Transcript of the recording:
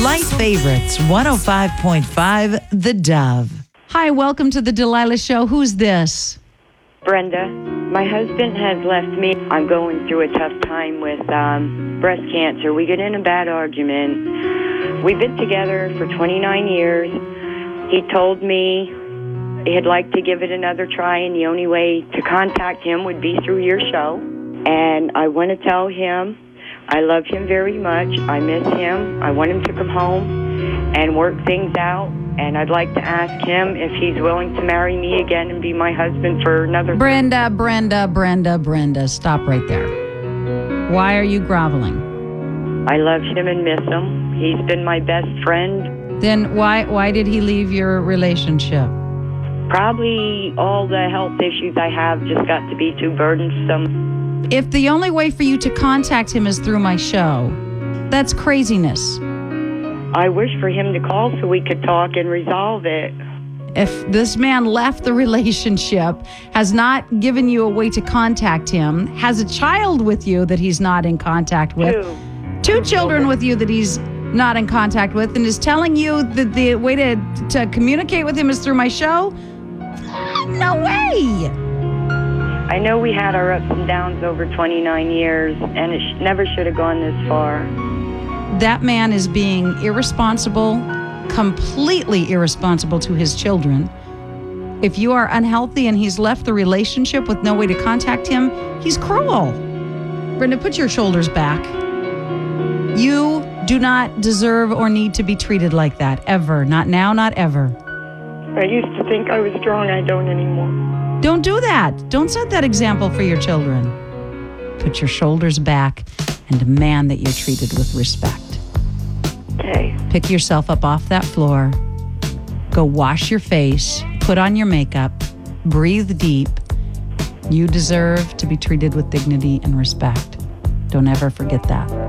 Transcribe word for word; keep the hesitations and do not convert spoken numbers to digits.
Light Favorites, one oh five point five, The Dove. Hi, welcome to the Delilah Show. Who's this? Brenda. My husband has left me. I'm going through a tough time with um, breast cancer. We get in a bad argument. We've been together for twenty-nine years. He told me he'd like to give it another try, and the only way to contact him would be through your show. And I want to tell him I love him very much. I miss him. I want him to come home and work things out. And I'd like to ask him if he's willing to marry me again and be my husband for another... Brenda, Brenda, Brenda, Brenda, stop right there. Why are you groveling? I love him and miss him. He's been my best friend. Then why why did he leave your relationship? Probably all the health issues I have just got to be too burdensome. If the only way for you to contact him is through my show, that's craziness. I wish for him to call so we could talk and resolve it. If this man left the relationship, has not given you a way to contact him, has a child with you that he's not in contact with, Two. two children with you that he's not in contact with, and is telling you that the way to, to communicate with him is through my show? No way! I know we had our ups and downs over twenty-nine years, and it sh- never should have gone this far. That man is being irresponsible, completely irresponsible to his children. If you are unhealthy and he's left the relationship with no way to contact him, he's cruel. Brenda, put your shoulders back. You do not deserve or need to be treated like that, ever. Not now, not ever. I used to think I was strong. I don't anymore. Don't do that. Don't set that example for your children. Put your shoulders back and demand that you're treated with respect. Okay. Pick yourself up off that floor. Go wash your face. Put on your makeup. Breathe deep. You deserve to be treated with dignity and respect. Don't ever forget that.